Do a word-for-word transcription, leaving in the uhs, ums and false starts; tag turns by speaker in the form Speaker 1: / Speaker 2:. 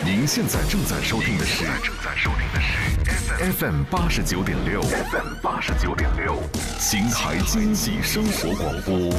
Speaker 1: 您现在正在收听的是 F M 八十九点六 ，F M 八十九点六，秦台经济生活广播。